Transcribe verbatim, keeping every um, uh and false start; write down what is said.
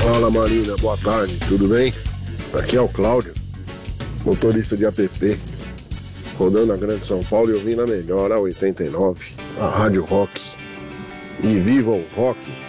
Fala Marina, boa tarde, tudo bem? Aqui é o Cláudio, motorista de app, rodando a Grande São Paulo e ouvindo a melhor, a oitenta e nove, a Rádio Rock. E viva o rock!